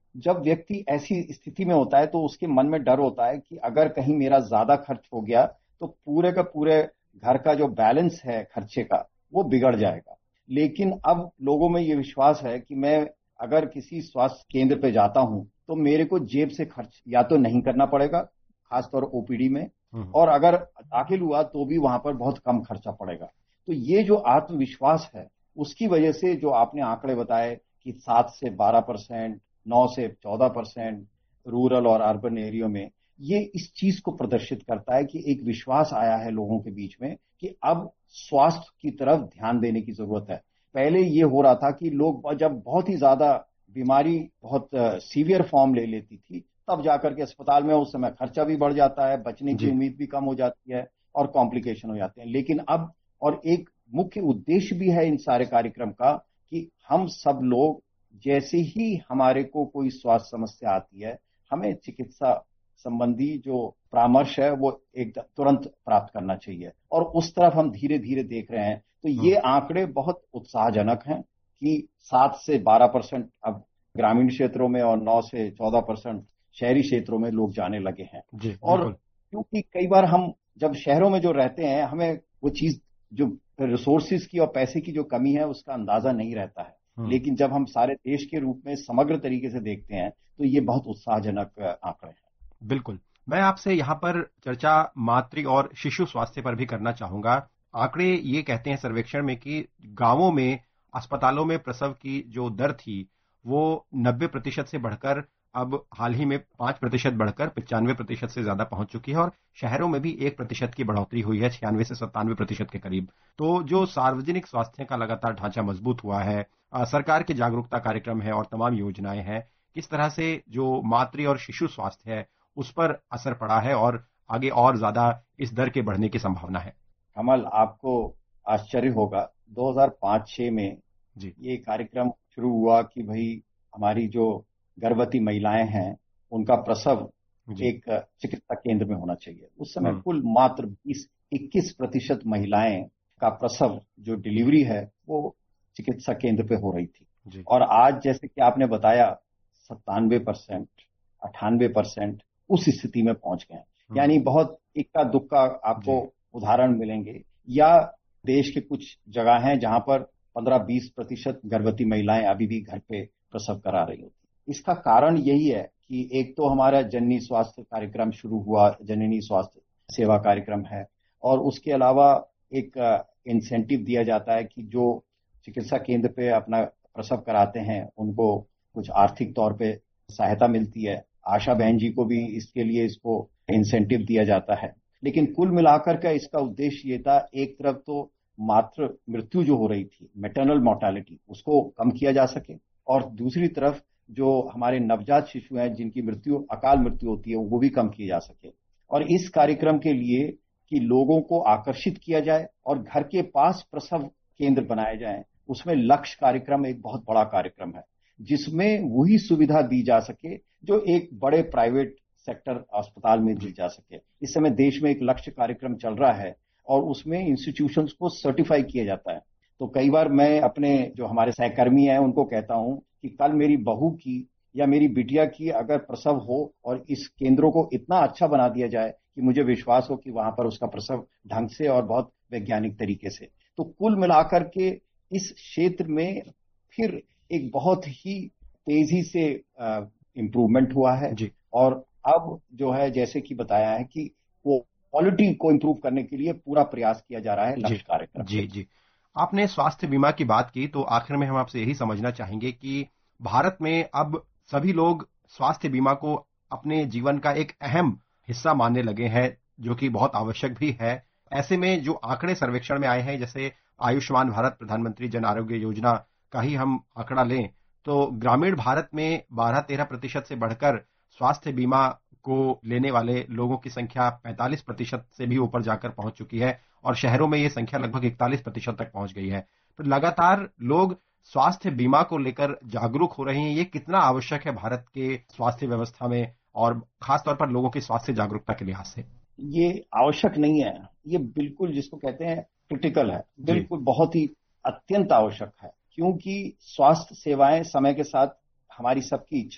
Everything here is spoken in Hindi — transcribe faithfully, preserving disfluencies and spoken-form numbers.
जब व्यक्ति ऐसी स्थिति में होता है तो उसके मन में डर होता है कि अगर कहीं मेरा ज्यादा खर्च हो गया तो पूरे का पूरे घर का जो बैलेंस है खर्चे का वो बिगड़ जाएगा। लेकिन अब लोगों में ये विश्वास है कि मैं अगर किसी स्वास्थ्य केंद्र पे जाता हूं तो मेरे को जेब से खर्च या तो नहीं करना पड़ेगा, खासतौर ओपीडी में, और अगर दाखिल हुआ तो भी वहां पर बहुत कम खर्चा पड़ेगा। तो ये जो आत्मविश्वास है उसकी वजह से जो आपने आंकड़े बताए कि सात से बारह परसेंट, नौ से चौदह परसेंट रूरल और अर्बन एरिया में, ये इस चीज को प्रदर्शित करता है कि एक विश्वास आया है लोगों के बीच में कि अब स्वास्थ्य की तरफ ध्यान देने की जरूरत है। पहले ये हो रहा था कि लोग जब बहुत ही ज्यादा बीमारी बहुत सीवियर फॉर्म ले लेती थी तब जाकर के अस्पताल में उस समय खर्चा भी बढ़ जाता है, बचने की उम्मीद भी कम हो जाती है और कॉम्प्लिकेशन हो जाते हैं। लेकिन अब और एक मुख्य उद्देश्य भी है इन सारे कार्यक्रम का कि हम सब लोग जैसे ही हमारे को कोई स्वास्थ्य समस्या आती है हमें चिकित्सा संबंधी जो परामर्श है वो एक तुरंत प्राप्त करना चाहिए, और उस तरफ हम धीरे धीरे देख रहे हैं। तो ये आंकड़े बहुत उत्साहजनक हैं कि सात से बारह परसेंट अब ग्रामीण क्षेत्रों में और नौ से चौदह परसेंट शहरी क्षेत्रों में लोग जाने लगे हैं। और क्योंकि कई बार हम जब शहरों में जो रहते हैं हमें वो चीज जो रिसोर्सेज की और पैसे की जो कमी है उसका अंदाजा नहीं रहता है, लेकिन जब हम सारे देश के रूप में समग्र तरीके से देखते हैं तो ये बहुत उत्साहजनक आंकड़े हैं। बिल्कुल। मैं आपसे यहाँ पर चर्चा मातृ और शिशु स्वास्थ्य पर भी करना चाहूंगा। आंकड़े ये कहते हैं सर्वेक्षण में कि गांवों में अस्पतालों में प्रसव की जो दर थी वो नब्बे प्रतिशत से बढ़कर अब हाल ही में पांच प्रतिशत बढ़कर पचानवे प्रतिशत से ज्यादा पहुंच चुकी है, और शहरों में भी एक प्रतिशत की बढ़ोतरी हुई है, छियानवे से सत्तानवे प्रतिशत के करीब। तो जो सार्वजनिक स्वास्थ्य का लगातार ढांचा मजबूत हुआ है, सरकार के जागरूकता कार्यक्रम है और तमाम योजनाएं हैं, किस तरह से जो मातृ और शिशु स्वास्थ्य है उस पर असर पड़ा है और आगे और ज्यादा इस दर के बढ़ने की संभावना है? कमल, आपको आश्चर्य होगा, दो हज़ार पाँच छह में जी ये कार्यक्रम शुरू हुआ कि भाई हमारी जो गर्भवती महिलाएं हैं उनका प्रसव एक चिकित्सा केंद्र में होना चाहिए। उस समय कुल मात्र बीस इक्कीस प्रतिशत महिलाएं का प्रसव जो डिलीवरी है वो चिकित्सा केंद्र पे हो रही थी, और आज जैसे कि आपने बताया सत्तानवे परसेंट अट्ठानवे परसेंट उस स्थिति में पहुंच गए हैं। यानी बहुत इक्का दुक्का आपको उदाहरण मिलेंगे, या देश के कुछ जगह हैं जहां पर पंद्रह बीस प्रतिशत गर्भवती महिलाएं अभी भी घर पे प्रसव करा रही होती। इसका कारण यही है कि एक तो हमारा जननी स्वास्थ्य कार्यक्रम शुरू हुआ, जननी स्वास्थ्य सेवा कार्यक्रम है, और उसके अलावा एक इंसेंटिव दिया जाता है कि जो चिकित्सा केंद्र पे अपना प्रसव कराते हैं उनको कुछ आर्थिक तौर पे सहायता मिलती है। आशा बहन जी को भी इसके लिए इसको इंसेंटिव दिया जाता है। लेकिन कुल मिलाकर का इसका उद्देश्य ये था, एक तरफ तो मातृ मृत्यु जो हो रही थी, मैटरनल मोर्टेलिटी, उसको कम किया जा सके, और दूसरी तरफ जो हमारे नवजात शिशु हैं जिनकी मृत्यु अकाल मृत्यु होती है वो भी कम की जा सके। और इस कार्यक्रम के लिए कि लोगों को आकर्षित किया जाए और घर के पास प्रसव केंद्र बनाए जाएं, उसमें लक्ष्य कार्यक्रम एक बहुत बड़ा कार्यक्रम है जिसमें वही सुविधा दी जा सके जो एक बड़े प्राइवेट सेक्टर अस्पताल में दी जा सके। इस समय देश में एक लक्ष्य कार्यक्रम चल रहा है और उसमें इंस्टीट्यूशंस को सर्टिफाई किया जाता है। तो कई बार मैं अपने जो हमारे सहकर्मी हैं उनको कहता हूं कि कल मेरी बहू की या मेरी बिटिया की अगर प्रसव हो और इस केंद्रों को इतना अच्छा बना दिया जाए कि मुझे विश्वास हो कि वहां पर उसका प्रसव ढंग से और बहुत वैज्ञानिक तरीके से, तो कुल मिलाकर के इस क्षेत्र में फिर एक बहुत ही तेजी से इम्प्रूवमेंट हुआ है। और अब जो है जैसे कि बताया है कि वो क्वालिटी को इम्प्रूव करने के लिए पूरा प्रयास किया जा रहा है लक्ष्य कार्यक्रम। जी जी आपने स्वास्थ्य बीमा की बात की, तो आखिर में हम आपसे यही समझना चाहेंगे कि भारत में अब सभी लोग स्वास्थ्य बीमा को अपने जीवन का एक अहम हिस्सा मानने लगे हैं, जो कि बहुत आवश्यक भी है। ऐसे में जो आंकड़े सर्वेक्षण में आए हैं, जैसे आयुष्मान भारत प्रधानमंत्री जन आरोग्य योजना का ही हम आंकड़ा लें, तो ग्रामीण भारत में बारह तेरह प्रतिशत से बढ़कर स्वास्थ्य बीमा को लेने वाले लोगों की संख्या पैंतालीस प्रतिशत से भी ऊपर जाकर पहुंच चुकी है, और शहरों में यह संख्या लगभग इकतालीस प्रतिशत तक पहुंच गई है। तो लगातार लोग स्वास्थ्य बीमा को लेकर जागरूक हो रहे हैं। ये कितना आवश्यक है भारत के स्वास्थ्य व्यवस्था में, और खासतौर पर लोगों की स्वास्थ्य जागरूकता के लिहाज से? ये आवश्यक नहीं है, ये बिल्कुल जिसको कहते हैं क्रिटिकल है, बिल्कुल बहुत ही अत्यंत आवश्यक है, क्योंकि स्वास्थ्य सेवाएं समय के साथ हमारी सबकी इच्छा